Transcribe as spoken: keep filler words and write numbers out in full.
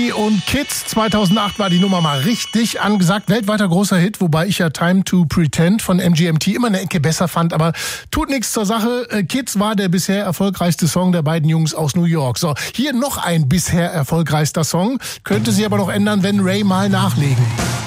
Ray und Kids. zweitausendacht war die Nummer mal richtig angesagt. Weltweiter großer Hit, wobei ich ja Time to Pretend von M G M T immer eine Ecke besser fand. Aber tut nichts zur Sache. Kids war der bisher erfolgreichste Song der beiden Jungs aus New York. So, hier noch ein bisher erfolgreichster Song. Könnte sich aber noch ändern, wenn Ray mal nachlegen.